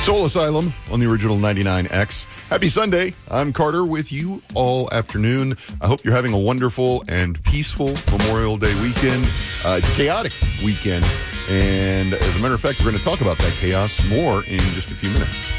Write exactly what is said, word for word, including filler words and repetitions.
Soul Asylum on the original ninety-nine X. Happy Sunday. I'm Carter with you all afternoon. I hope you're having a wonderful and peaceful Memorial Day weekend. Uh, it's a chaotic weekend. And as a matter of fact, we're going to talk about that chaos more in just a few minutes.